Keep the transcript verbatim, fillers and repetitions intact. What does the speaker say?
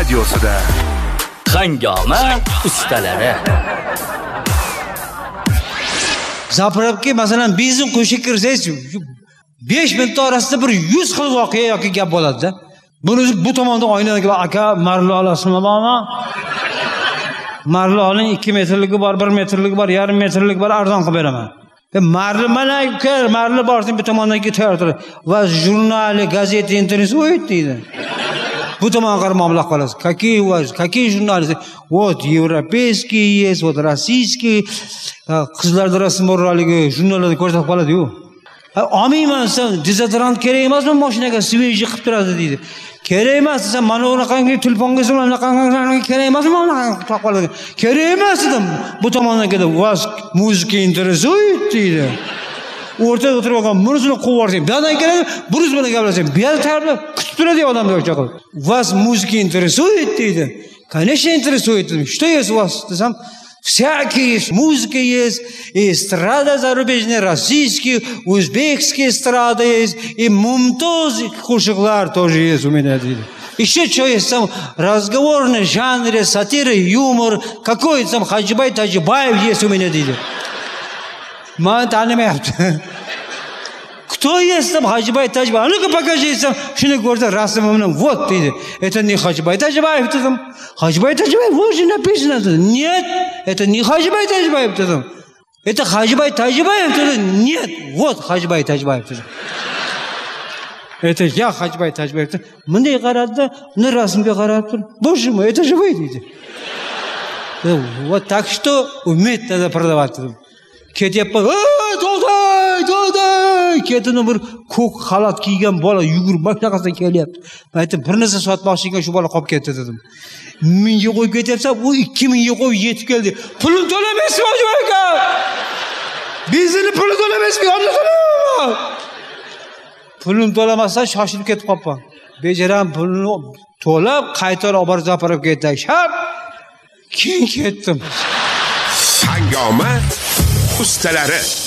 radiosida Hangoma ustalari. Zapravga masalan benzin qo'shib kirsangiz besh minut orasida bir yuz xil voqea yoki gap bo'ladi-da. Buni bu tomonda oynaga aka marli olasizmi bana? Marli oling ikki metrligi bor, bir metrligi bor, yarim metrlik bor, arzon qilib beraman. Marli mana uka, marli borsang bu tomondan ketaveradi. Va jurnali, gazeta, internet o'yit deydi. Bu tomonga qarab mablag' qolasiz. Какие у вас, какие журналы? Вот европейские есть, вот российские. Qizlarda rasm borligi jurnallarda ko'rsatib qoladi-yu. Olmayman sen, dezodorant kerak emasmi mashinaga sveji qilib turadi deydi. Kerak emas desa, mana unaqangi telefonga so'rab unaqangi kerak emasmi unaqangi qilib qoladi. Kerak emas dedim. Bu tomondan kelib, "Вас muzika interesует" deydi. O'rtada o'tirib olgan munisini quvib yuborsang, bu yerdan keladi, buruz bilan gaplashsang, bu yerda tayyorlab kutib turadi odamlar o'sha qilib. "Вас muzika interesует" deydi. Конечно, интересует. Что есть у вас? Desam, всякие музыка есть, и эстрада зарубежная, российские, узбекские эстрады есть, и мумтоз кушаклар тоже есть у меня. Еще что есть там разговорный жанр, сатира, юмор, какой-то там Хаджибай Таджибаев есть у меня. Ман танимайапты. Кто есть там Хаджибай Таджибаев? Ну-ка покажи там, шуны көрді расымымның, вот дейді. Это не Хаджибай Таджибаев дедім. Хаджибай Таджибаев, вот же написано. Нет, это не Хаджибай Таджибаев дедім. Это Хаджибай Таджибаев дедім. Нет, вот Хаджибай Таджибаев дедім. Это я Хаджибай Таджибаев дедім. Мындай қарады да, мына расымға қарады тұр. Боже мой, это же вы дейді. Вот так что уметь надо продавать дедім. Ketib, "Ey, to'xtay, to'xtay!" Ketini bir ko'k xalat kiygan bola yugurib baqaqasidan kelyapti. Men aytdim, "Bir narsa sotmoqchi ekan, shu bola qolib ketdi" dedim. Mingga qo'yib ketyapsan, u ikki mingga qo'yib yetib keldi. Pulim to'lamaysizmi hojim aka? Benzinni puli to'lamaysizmi? Yonda to'lamayman. Pulim to'lamasdan shoshilib ketib qolibman. Bejaram pulni to'lab, qaytarib olib borib Zapravga ketdik. Shap! Keyin ketdim. Hangoma ustalari.